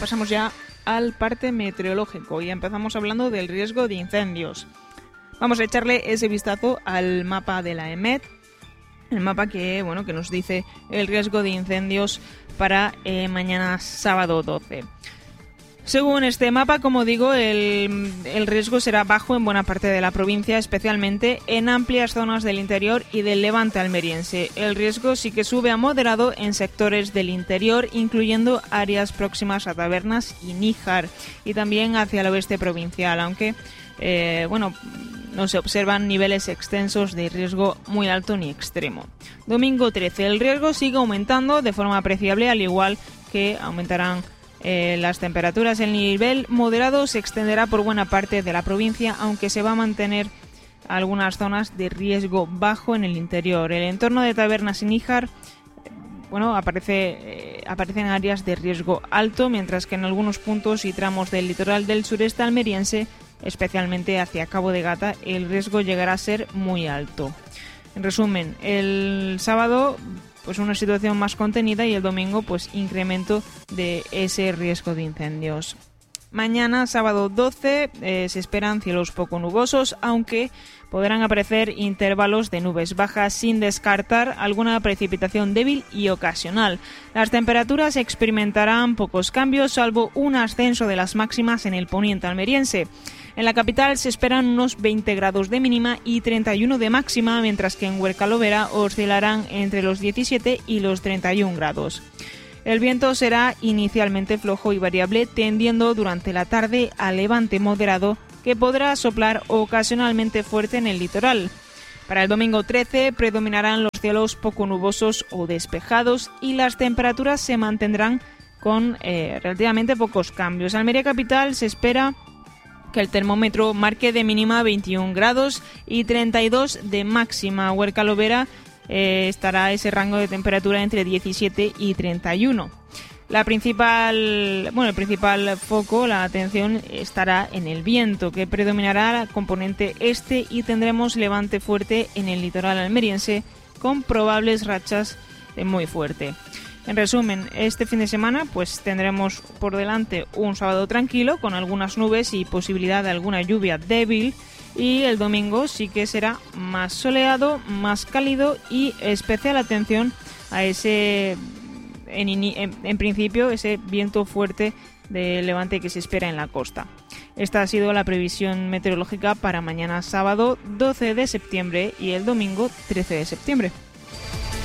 pasamos ya al parte meteorológico y empezamos hablando del riesgo de incendios. Vamos a echarle ese vistazo al mapa de la EMET, el mapa que nos dice el riesgo de incendios para mañana sábado 12. Según este mapa, como digo, el riesgo será bajo en buena parte de la provincia, especialmente en amplias zonas del interior y del levante almeriense. El riesgo sí que sube a moderado en sectores del interior, incluyendo áreas próximas a Tabernas y Níjar, y también hacia el oeste provincial, aunque no se observan niveles extensos de riesgo muy alto ni extremo. Domingo 13, el riesgo sigue aumentando de forma apreciable, al igual que aumentarán las temperaturas. El nivel moderado se extenderá por buena parte de la provincia, aunque se va a mantener algunas zonas de riesgo bajo en el interior. El entorno de Tabernas y Níjar aparecen áreas de riesgo alto, mientras que en algunos puntos y tramos del litoral del sureste almeriense, especialmente hacia Cabo de Gata, el riesgo llegará a ser muy alto. En resumen, el sábado una situación más contenida y el domingo incremento de ese riesgo de incendios. Mañana, sábado 12, se esperan cielos poco nubosos, aunque podrán aparecer intervalos de nubes bajas sin descartar alguna precipitación débil y ocasional. Las temperaturas experimentarán pocos cambios, salvo un ascenso de las máximas en el poniente almeriense. En la capital se esperan unos 20 grados de mínima y 31 de máxima, mientras que en Huerca-Lovera oscilarán entre los 17 y los 31 grados. El viento será inicialmente flojo y variable, tendiendo durante la tarde a levante moderado, que podrá soplar ocasionalmente fuerte en el litoral. Para el domingo 13 predominarán los cielos poco nubosos o despejados y las temperaturas se mantendrán con relativamente pocos cambios. Almería capital se espera que el termómetro marque de mínima 21 grados y 32 de máxima. Huerca-Lovera estará ese rango de temperatura entre 17 y 31. El principal foco, la atención, estará en el viento, que predominará la componente este y tendremos levante fuerte en el litoral almeriense, con probables rachas de muy fuerte. En resumen, este fin de semana tendremos por delante un sábado tranquilo con algunas nubes y posibilidad de alguna lluvia débil, y el domingo sí que será más soleado, más cálido y especial atención a ese en principio ese viento fuerte de levante que se espera en la costa. Esta ha sido la previsión meteorológica para mañana sábado 12 de septiembre y el domingo 13 de septiembre.